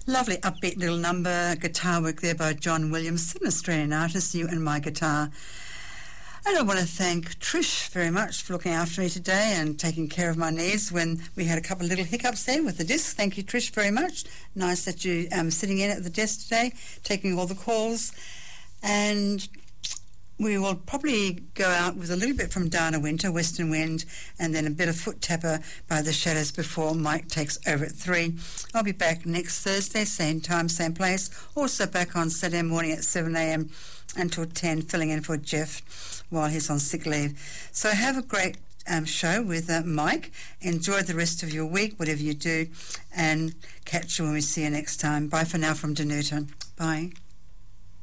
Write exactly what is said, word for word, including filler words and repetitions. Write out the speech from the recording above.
Lovely upbeat little number, guitar work there by John Williams, an Australian artist, You and My Guitar. And I want to thank Trish very much for looking after me today and taking care of my needs when we had a couple of little hiccups there with the disc. Thank you, Trish, very much. Nice that you um sitting in at the desk today, taking all the calls. And we will probably go out with a little bit from Dana Winter, Western Wind, and then a bit of Foot Tapper by The Shadows before Mike takes over at three. I'll be back next Thursday, same time, same place. Also back on Saturday morning at seven a.m. until ten, filling in for Jeff while he's on sick leave. So have a great um, show with uh, Mike. Enjoy the rest of your week, whatever you do, and catch you when we see you next time. Bye for now from Danuta. Bye.